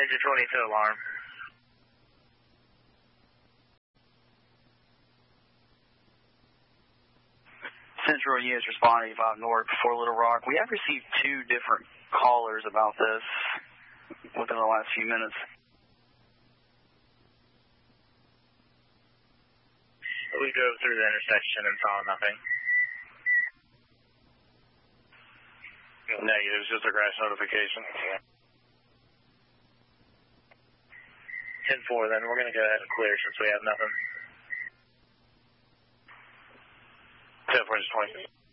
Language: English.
Engine 22 alarm. Central units responding 85 North for Little Rock. We have received 2 different callers about this within the last few minutes. We drove through the intersection and saw nothing. Negative, it's just a crash notification. 10-4, then we're going to go ahead and clear since we have nothing. 10-4, just 20.